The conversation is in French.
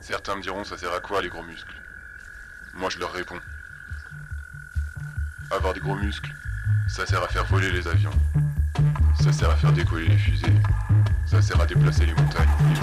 Certains me diront, ça sert à quoi les gros muscles? Moi je leur réponds. Avoir des gros muscles, ça sert à faire voler les avions. Ça sert à faire décoller les fusées. Ça sert à déplacer les montagnes.